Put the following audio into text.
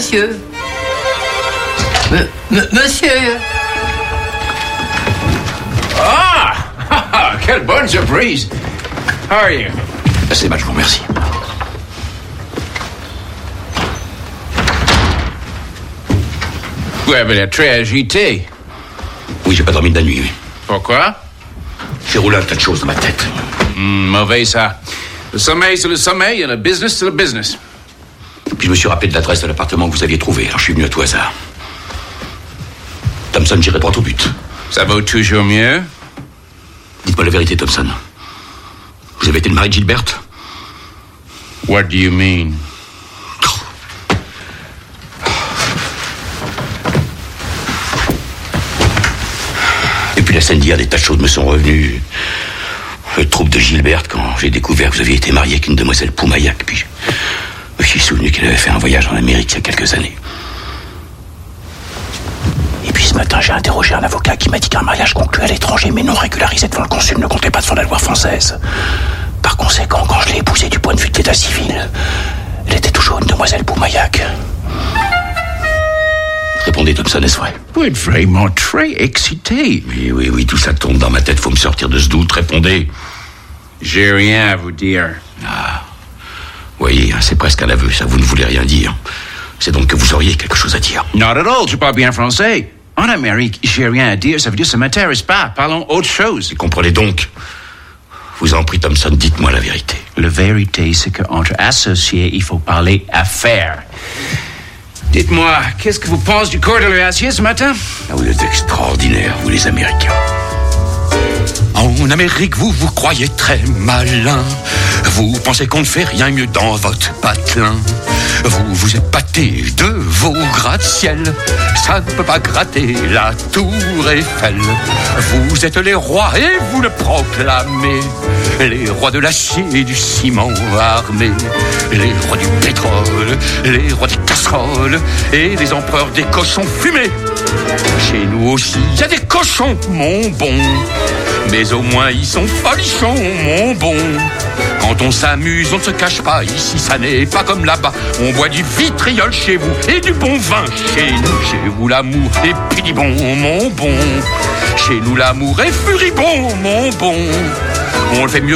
monsieur. Monsieur. Ah, quelle bonne surprise. How are you? Assez mal, je vous remercie. Vous avez l'air très agité. Oui, j'ai pas dormi de la nuit, oui. Pourquoi? J'ai roulé un tas de choses dans ma tête. Mauvais, ça. Le sommeil, c'est le sommeil, et le business, c'est le business. Puis je me suis rappelé de l'adresse de l'appartement que vous aviez trouvé, alors je suis venu à tout hasard. Thompson, j'irai droit au but. Ça vaut toujours mieux? Dites-moi la vérité, Thompson. Vous avez été le mari de Gilberte? What do you mean? Depuis la scène d'hier, des tas de choses me sont revenues. Le trouble de Gilberte, quand j'ai découvert que vous aviez été marié avec une demoiselle Poumaillac, puis je me suis souvenu qu'elle avait fait un voyage en Amérique il y a quelques années. Et puis ce matin, j'ai interrogé un avocat qui m'a dit qu'un mariage conclu à l'étranger mais non régularisé devant le consul ne comptait pas devant la loi française. Par conséquent, quand je l'ai épousée du point de vue de l'état civil, elle était toujours une demoiselle Poumaillac. Répondez, Thompson, est-ce vrai? Vous êtes vraiment très excité. Oui, tout ça tourne dans ma tête, faut me sortir de ce doute, répondez. J'ai rien à vous dire. Ah, voyez, c'est presque un aveu, ça, vous ne voulez rien dire. C'est donc que vous auriez quelque chose à dire. Not at all, je parle bien français. En Amérique, j'ai rien à dire, ça veut dire ça m'intéresse pas. Parlons autre chose. Comprenez donc. Vous en prie, Thompson, dites-moi la vérité. La vérité, c'est qu'entre associés, il faut parler affaires. Dites-moi, qu'est-ce que vous pensez du Cordelier Acier ce matin? Ah, vous êtes extraordinaires, vous les Américains. En Amérique, vous vous croyez très malin. Vous pensez qu'on ne fait rien mieux dans votre patelin. Vous vous épatez de vos gratte-ciel. Ça ne peut pas gratter la tour Eiffel. Vous êtes les rois et vous le proclamez. Les rois de l'acier et du ciment armé. Les rois du pétrole, les rois des casseroles et les empereurs des cochons fumés. Chez nous aussi, il y a des cochons, mon bon. Mais au moins ils sont folichons, mon bon. Quand on s'amuse, on ne se cache pas. Ici, ça n'est pas comme là-bas. On boit du vitriol chez vous et du bon vin chez nous. Chez vous, l'amour est pudibond, mon bon. Chez nous, l'amour est furibond, mon bon. On le fait mieux